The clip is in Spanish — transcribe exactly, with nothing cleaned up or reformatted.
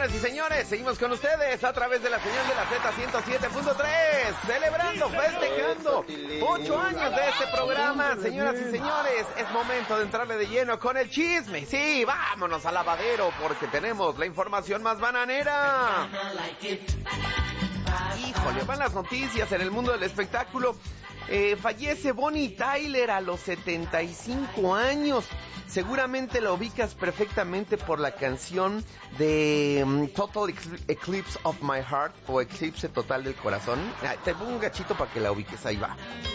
Señoras y señores, seguimos con ustedes a través de la señal de la Z ciento siete punto tres, celebrando, festejando ocho años de este programa. Señoras y señores, es momento de entrarle de lleno con el chisme. Sí, vámonos al lavadero porque tenemos la información más bananera. Híjole, van las noticias en el mundo del espectáculo. Eh, fallece Bonnie Tyler a los setenta y cinco años. Seguramente la ubicas perfectamente por la canción de um, Total Eclipse of My Heart o Eclipse Total del Corazón. Ah, te pongo un gachito para que la ubiques, ahí va.